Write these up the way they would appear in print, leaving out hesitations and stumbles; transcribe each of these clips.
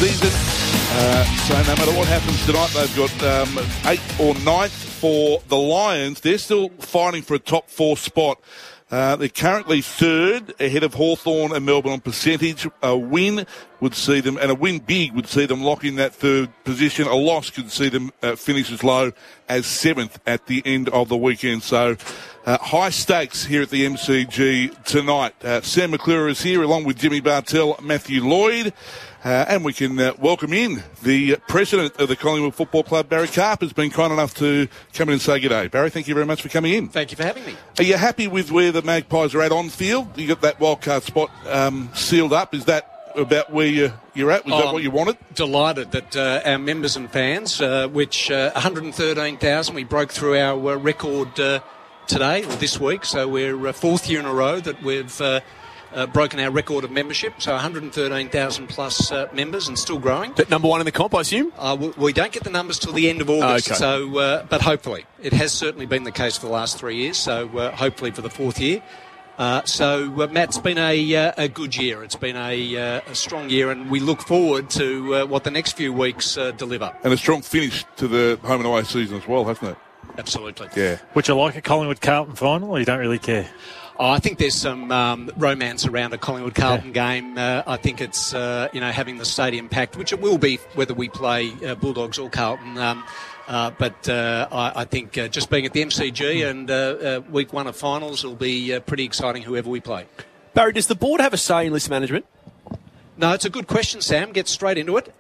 season. So no matter what happens tonight, they've got 8th or 9th for the Lions. They're still fighting for a top 4 spot. They're currently 3rd, ahead of Hawthorn and Melbourne on percentage. A win would see them, and a win big would see them lock in that 3rd position. A loss could see them finish as low as 7th at the end of the weekend. So high stakes here at the MCG tonight. Sam McClure is here along with Jimmy Bartell, Matthew Lloyd. And we can welcome in the president of the Collingwood Football Club, Barry Karp, has been kind enough to come in and say good day. Barry, thank you very much for coming in. Thank you for having me. Are you happy with where the Magpies are at on field? You got that wildcard spot sealed up. Is that about where you're at? Was that what you wanted? Delighted that our members and fans, which 113,000, we broke through our record today, or this week. So we're 4th year in a row that we've broken our record of membership, so 113,000 plus members and still growing. But number 1 in the comp, I assume? We don't get the numbers till the end of August, okay. So but it has certainly been the case for the last 3 years, so hopefully for the 4th year. So Matt, it's been a good year. It's been a strong year, and we look forward to what the next few weeks deliver. And a strong finish to the home and away season as well, hasn't it? Absolutely. Yeah. Would you like a Collingwood-Carlton final, or you don't really care? I think there's some romance around a Collingwood-Carlton game. I think it's, having the stadium packed, which it will be whether we play Bulldogs or Carlton. But I think just being at the MCG and week 1 of finals will be pretty exciting, whoever we play. Barry, does the board have a say in list management? No, it's a good question, Sam. Get straight into it.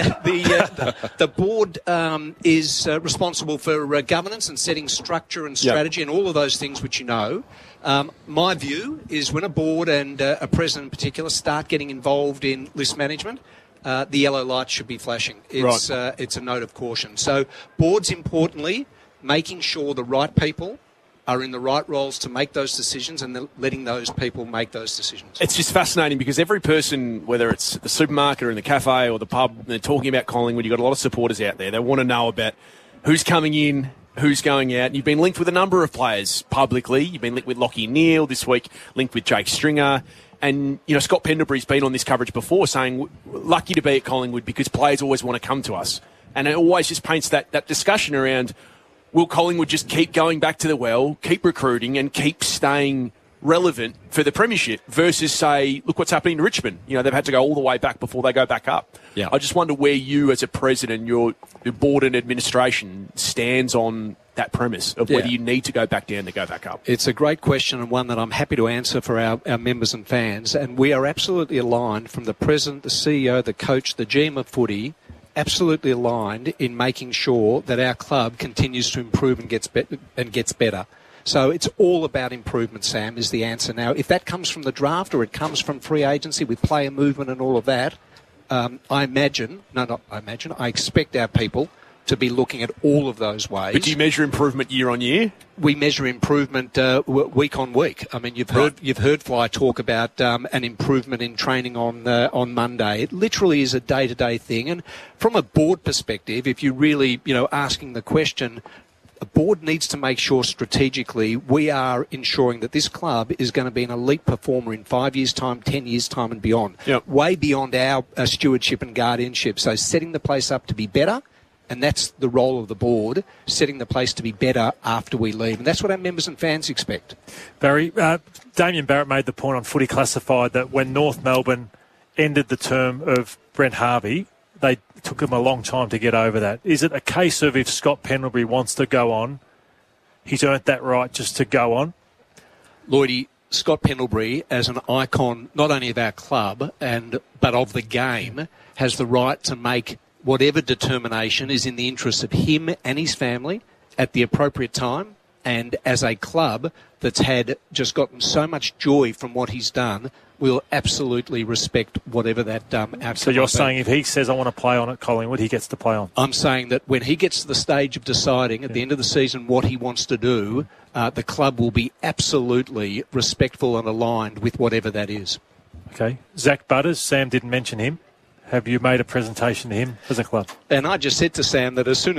The board is responsible for governance and setting structure and strategy and all of those things which you know. My view is when a board and a president in particular start getting involved in list management, the yellow light should be flashing. It's a note of caution. So boards, importantly, making sure the right people are in the right roles to make those decisions and letting those people make those decisions. It's just fascinating because every person, whether it's the supermarket or in the cafe or the pub, they're talking about Collingwood. You've got a lot of supporters out there. They want to know about who's coming in, who's going out. You've been linked with a number of players publicly. You've been linked with Lachie Neale this week, linked with Jake Stringer. And, Scott Pendlebury's been on this coverage before saying, lucky to be at Collingwood because players always want to come to us. And it always just paints that discussion around, will Collingwood just keep going back to the well, keep recruiting and keep staying relevant for the premiership versus, say, look what's happening to Richmond. They've had to go all the way back before they go back up. Yeah. I just wonder where you as a president, your board and administration stands on that premise of whether you need to go back down to go back up. It's a great question and one that I'm happy to answer for our members and fans. And we are absolutely aligned from the president, the CEO, the coach, the GM of footy, absolutely aligned in making sure that our club continues to improve and gets better. So it's all about improvement, Sam, is the answer. Now, if that comes from the draft or it comes from free agency with player movement and all of that, I expect our people to be looking at all of those ways. But do you measure improvement year on year? We measure improvement week on week. I mean, you've heard Fly talk about an improvement in training on Monday. It literally is a day-to-day thing. And from a board perspective, if you're really asking the question, a board needs to make sure strategically we are ensuring that this club is going to be an elite performer in 5 years' time, 10 years' time and beyond. Yep. Way beyond our stewardship and guardianship. So setting the place up to be better. And that's the role of the board, setting the place to be better after we leave. And that's what our members and fans expect. Barry, Damien Barrett made the point on Footy Classified that when North Melbourne ended the term of Brent Harvey, they took him a long time to get over that. Is it a case of if Scott Pendlebury wants to go on, he's earned that right just to go on? Lloydie, Scott Pendlebury, as an icon not only of our club but of the game, has the right to make whatever determination is in the interest of him and his family at the appropriate time. And as a club that's just gotten so much joy from what he's done, we'll absolutely respect whatever that outcome. So you're saying if he says, I want to play on at Collingwood, he gets to play on? I'm saying that when he gets to the stage of deciding at the end of the season what he wants to do, the club will be absolutely respectful and aligned with whatever that is. Okay. Zach Butters, Sam didn't mention him. Have you made a presentation to him as a club? And I just said to Sam that as soon